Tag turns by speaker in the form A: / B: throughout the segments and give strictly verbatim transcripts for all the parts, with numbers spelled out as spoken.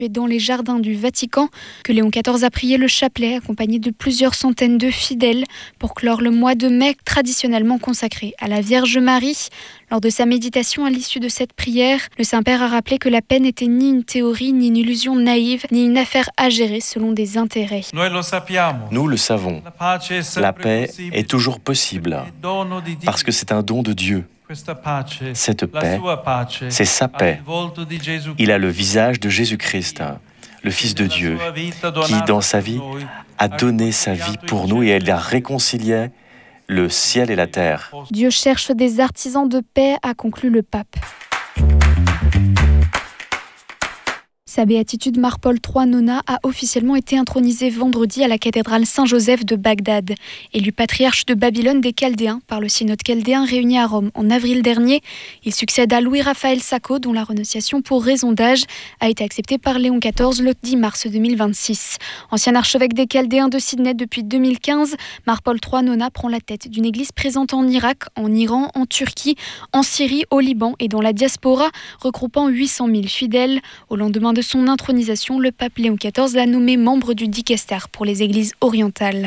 A: dans les jardins du Vatican que Léon quatorze a prié le chapelet accompagné de plusieurs centaines de fidèles pour clore le mois de mai traditionnellement consacré à la Vierge Marie. Lors de sa méditation à l'issue de cette prière, le Saint-Père a rappelé que la paix n'était ni une théorie, ni une illusion naïve, ni une affaire à gérer selon des intérêts.
B: Nous le savons, la paix est toujours possible parce que c'est un don de Dieu. Cette paix, c'est sa paix. Il a le visage de Jésus-Christ, le Fils de Dieu, qui, dans sa vie, a donné sa vie pour nous et elle a réconcilié le ciel et la terre.
A: Dieu cherche des artisans de paix, a conclu le pape. Sa béatitude Marc-Paul trois Nona a officiellement été intronisé vendredi à la cathédrale Saint-Joseph de Bagdad. Élu patriarche de Babylone des Chaldéens par le synode chaldéen réuni à Rome en avril dernier, il succède à Louis-Raphaël Sacco dont la renonciation pour raison d'âge a été acceptée par Léon quatorze le dix mars deux mille vingt-six. Ancien archevêque des Chaldéens de Sydney depuis deux mille quinze, Marc-Paul trois Nona prend la tête d'une église présente en Irak, en Iran, en Turquie, en Syrie, au Liban et dans la diaspora, regroupant huit cent mille fidèles. Au lendemain de son intronisation, le pape Léon quatorze l'a nommé membre du Dicaster pour les églises orientales.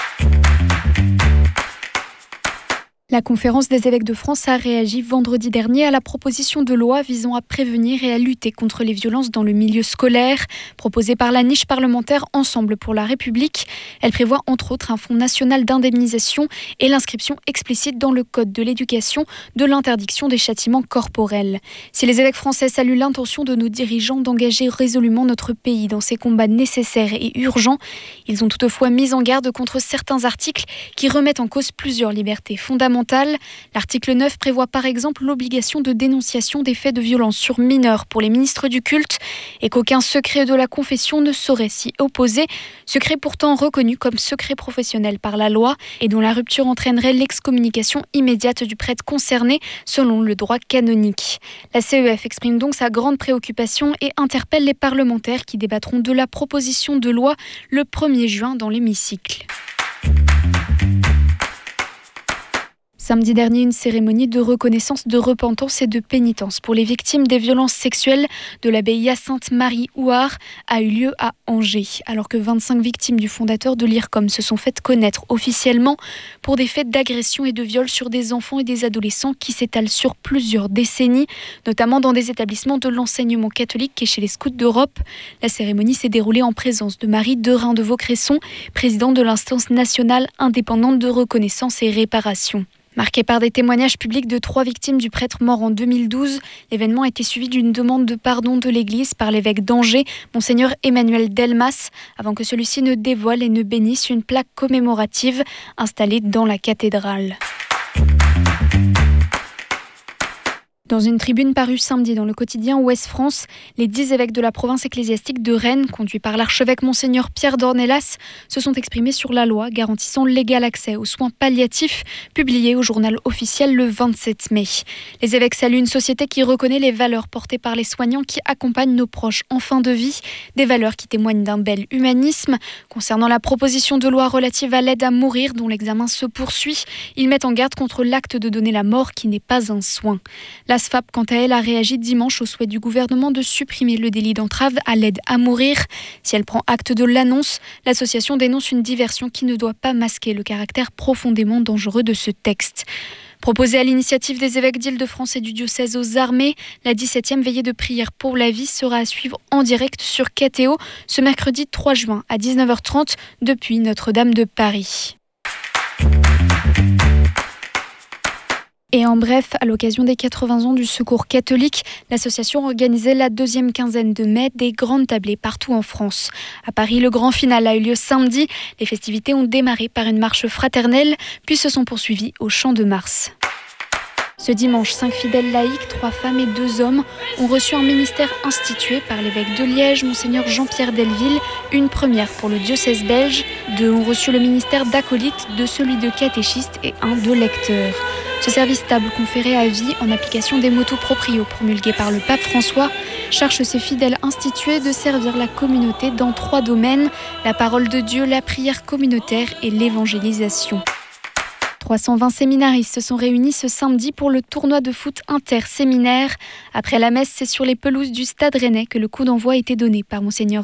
A: La conférence des évêques de France a réagi vendredi dernier à la proposition de loi visant à prévenir et à lutter contre les violences dans le milieu scolaire. Proposée par la niche parlementaire Ensemble pour la République, elle prévoit entre autres un fonds national d'indemnisation et l'inscription explicite dans le Code de l'éducation de l'interdiction des châtiments corporels. Si les évêques français saluent l'intention de nos dirigeants d'engager résolument notre pays dans ces combats nécessaires et urgents, ils ont toutefois mis en garde contre certains articles qui remettent en cause plusieurs libertés fondamentales. L'article neuf prévoit par exemple l'obligation de dénonciation des faits de violence sur mineurs pour les ministres du culte et qu'aucun secret de la confession ne saurait s'y opposer, secret pourtant reconnu comme secret professionnel par la loi et dont la rupture entraînerait l'excommunication immédiate du prêtre concerné selon le droit canonique. La C E F exprime donc sa grande préoccupation et interpelle les parlementaires qui débattront de la proposition de loi le premier juin dans l'hémicycle. Samedi dernier, une cérémonie de reconnaissance, de repentance et de pénitence pour les victimes des violences sexuelles de l'abbaye Sainte-Marie Ouard a eu lieu à Angers, alors que vingt-cinq victimes du fondateur de l'I R C O M se sont faites connaître officiellement pour des faits d'agression et de viol sur des enfants et des adolescents qui s'étalent sur plusieurs décennies, notamment dans des établissements de l'enseignement catholique et chez les Scouts d'Europe. La cérémonie s'est déroulée en présence de Marie Derain de Vaucresson, présidente de l'instance nationale indépendante de reconnaissance et réparation. Marqué par des témoignages publics de trois victimes du prêtre mort en deux mille douze, l'événement a été suivi d'une demande de pardon de l'Église par l'évêque d'Angers, Monseigneur Emmanuel Delmas, avant que celui-ci ne dévoile et ne bénisse une plaque commémorative installée dans la cathédrale. Dans une tribune parue samedi dans le quotidien Ouest France, les dix évêques de la province ecclésiastique de Rennes, conduits par l'archevêque Monseigneur Pierre Dornelas, se sont exprimés sur la loi garantissant l'égal accès aux soins palliatifs, publiée au journal officiel le vingt-sept mai. Les évêques saluent une société qui reconnaît les valeurs portées par les soignants qui accompagnent nos proches en fin de vie, des valeurs qui témoignent d'un bel humanisme. Concernant la proposition de loi relative à l'aide à mourir dont l'examen se poursuit, ils mettent en garde contre l'acte de donner la mort qui n'est pas un soin. La S F A P, quant à elle, a réagi dimanche au souhait du gouvernement de supprimer le délit d'entrave à l'aide à mourir. Si elle prend acte de l'annonce, l'association dénonce une diversion qui ne doit pas masquer le caractère profondément dangereux de ce texte. Proposée à l'initiative des évêques d'Île-de-France et du diocèse aux armées, la dix-septième veillée de prière pour la vie sera à suivre en direct sur K T O ce mercredi trois juin à dix-neuf heures trente depuis Notre-Dame de Paris. Et en bref, à l'occasion des quatre-vingts ans du Secours catholique, l'association organisait la deuxième quinzaine de mai des grandes tablées partout en France. À Paris, le grand final a eu lieu samedi. Les festivités ont démarré par une marche fraternelle, puis se sont poursuivies au Champ de Mars. Ce dimanche, cinq fidèles laïcs, trois femmes et deux hommes, ont reçu un ministère institué par l'évêque de Liège, Monseigneur Jean-Pierre Delville, une première pour le diocèse belge. Deux ont reçu le ministère d'acolyte, deux celui de catéchiste et un de lecteur. Ce service stable conféré à vie en application des motu proprio promulgués par le pape François charge ses fidèles institués de servir la communauté dans trois domaines, la parole de Dieu, la prière communautaire et l'évangélisation. trois cent vingt séminaristes se sont réunis ce samedi pour le tournoi de foot interséminaire. Après la messe, c'est sur les pelouses du Stade Rennais que le coup d'envoi a été donné par Monseigneur